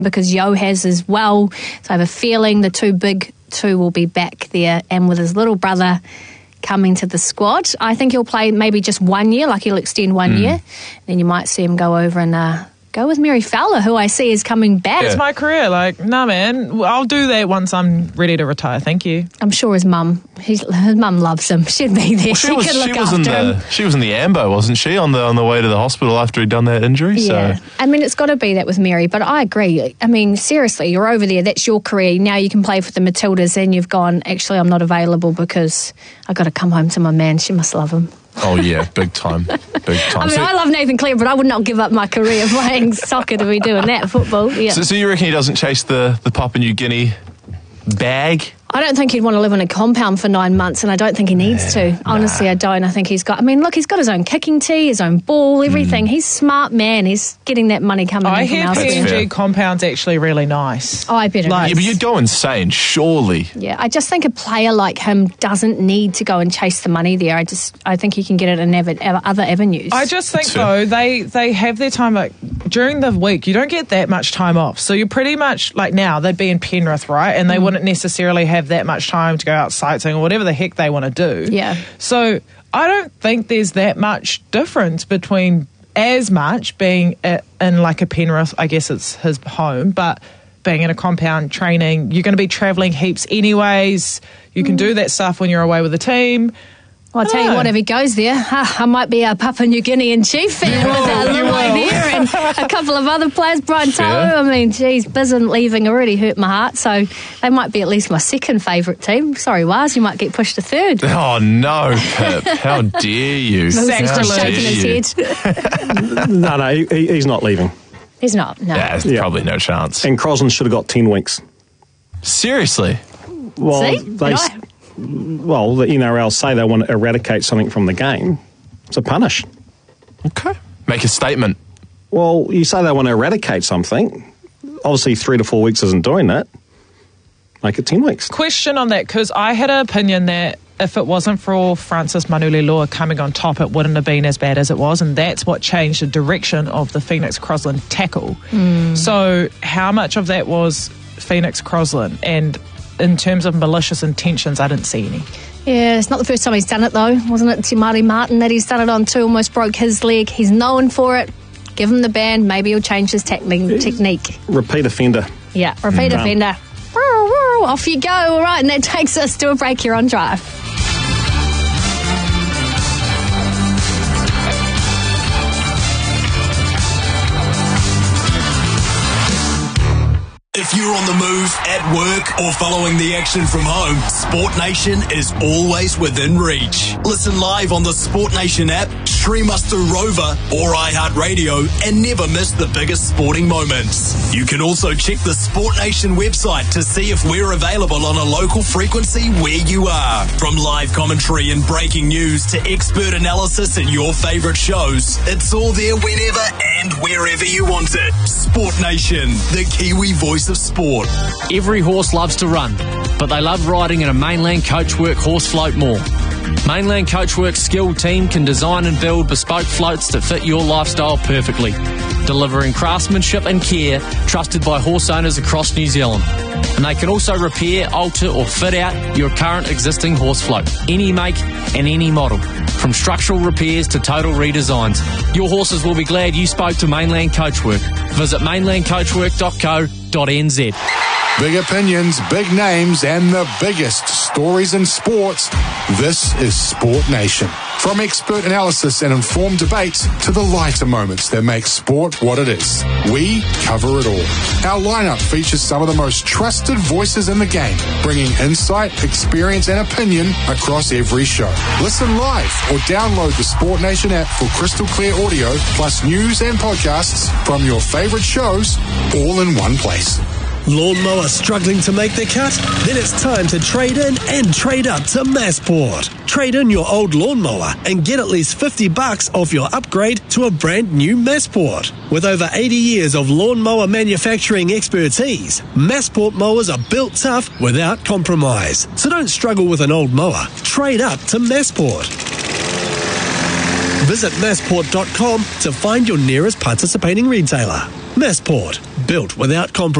because Yo has as well. So I have a feeling the two big two will be back there, and with his little brother coming to the squad, I think he'll play maybe just 1 year, like he'll extend 1 year. Then you might see him go over and go with Mary Fowler, who I see is coming back. It's my career. No, man, I'll do that once I'm ready to retire. Thank you. I'm sure his mum loves him. She'd be there. She could look after him. She was in the ambo, wasn't she, on the way to the hospital after he'd done that injury? Yeah. So. I mean, it's got to be that with Mary, but I agree. I mean, seriously, you're over there. That's your career. Now you can play for the Matildas, and you've gone, actually, I'm not available because I've got to come home to my man. She must love him. Oh, yeah, big time. Big time. I mean, I love Nathan Clear, but I would not give up my career playing soccer to be doing that, football. Yeah. So you reckon he doesn't chase the Papua New Guinea bag? I don't think he'd want to live in a compound for 9 months, and I don't think he needs to. Honestly, I don't. I think he's got... I mean, look, he's got his own kicking tee, his own ball, everything. He's a smart man. He's getting that money coming in from elsewhere. I hear PNG compound's actually really nice. Oh, I bet it is. Yeah, but you'd go insane, surely. Yeah, I just think a player like him doesn't need to go and chase the money there. I think he can get it in other avenues. I just think, though, they have their time... during the week, you don't get that much time off. So you're pretty much... now, they'd be in Penrith, right? And they wouldn't necessarily have that much time to go out sightseeing or whatever the heck they want to do. Yeah. So I don't think there's that much difference between as much being in a Penrith, I guess it's his home, but being in a compound training, you're going to be travelling heaps anyways. You can do that stuff when you're away with the team. Well, I'll tell you what, if he goes there, I might be a Papua New Guinean chief fan with Lulai there and a couple of other players, Brian Tau. I mean, geez, Bizen leaving already hurt my heart, so they might be at least my second favourite team. Sorry, Waz, you might get pushed to third. Oh, no, Pip. How dare you? He's just shaking his head. No, he's not leaving. He's not, no. Yeah, there's probably no chance. And Crosland should have got 10 weeks. Seriously? Well, See? Well, the NRL say they want to eradicate something from the game. So punish. Okay. Make a statement. Well, you say they want to eradicate something. Obviously, 3 to 4 weeks isn't doing that. Make it 10 weeks. Question on that, because I had an opinion that if it wasn't for Francis Manulilua coming on top, it wouldn't have been as bad as it was, and that's what changed the direction of the Phoenix Crosland tackle. So how much of that was Phoenix Crosland? And in terms of malicious intentions, I didn't see any. Yeah, it's not the first time he's done it, though. Wasn't it Te Mari Martin that he's done it on too? Almost broke his leg. He's known for it. Give him the ban. Maybe he'll change his technique. Repeat offender. Yeah, repeat offender. Off you go. All right, and that takes us to a break here on Drive. If you're on the move, at work, or following the action from home, Sport Nation is always within reach. Listen live on the Sport Nation app, stream us through Rover or iHeartRadio, and never miss the biggest sporting moments. You can also check the Sport Nation website to see if we're available on a local frequency where you are. From live commentary and breaking news to expert analysis and your favourite shows, it's all there whenever and wherever you want it. Sport Nation, the Kiwi voice of sport. Every horse loves to run, but they love riding in a Mainland Coachwork horse float more. Mainland Coachwork's skilled team can design and build bespoke floats that fit your lifestyle perfectly, delivering craftsmanship and care trusted by horse owners across New Zealand. And they can also repair, alter or fit out your current existing horse float, any make and any model, from structural repairs to total redesigns. Your horses will be glad you spoke to Mainland Coachwork. Visit mainlandcoachwork.co.nz. Big opinions, big names, and the biggest stories in sports. This is Sport Nation. From expert analysis and informed debates to the lighter moments that make sport what it is, we cover it all. Our lineup features some of the most trusted voices in the game, bringing insight, experience, and opinion across every show. Listen live or download the Sport Nation app for crystal clear audio, plus news and podcasts from your favorite shows, all in one place. Lawnmower struggling to make the cut? Then it's time to trade in and trade up to Massport. Trade in your old lawnmower and get at least $50 off your upgrade to a brand new Massport. With over 80 years of lawnmower manufacturing expertise, Massport mowers are built tough without compromise. So don't struggle with an old mower. Trade up to Massport. Visit massport.com to find your nearest participating retailer. Massport, built without compromise.